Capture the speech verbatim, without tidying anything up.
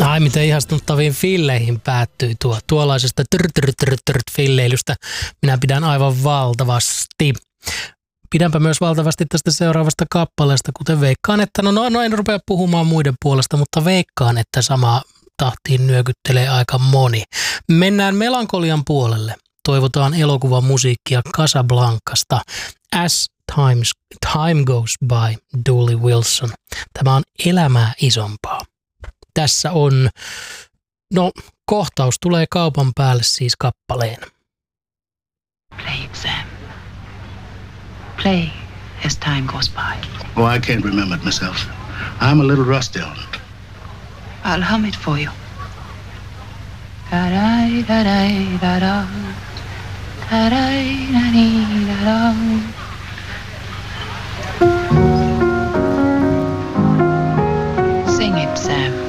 Ai miten ihastuttaviin filleihin päättyi tuo tuollaisesta trt-trt-trt-filleilystä. Minä pidän aivan valtavasti. Pidänpä myös valtavasti tästä seuraavasta kappaleesta, kuten veikkaan, että no, no, no en rupea puhumaan muiden puolesta, mutta veikkaan, että sama tahtiin nyökyttelee aika moni. Mennään melankolian puolelle. Toivotaan elokuvan musiikkia Casablancasta. As times, Time Goes By, Dooley Wilson. Tämä on elämää isompaa. Tässä on, no kohtaus tulee kaupan päälle siis kappaleen. Play it, Sam. Play as time goes by. Oh, I can't remember it myself. I'm a little rusty on it. I'll hum it for you. Da-dai, da-dai, da-da. Da-dai, da-dai, da-da. Sing it, Sam.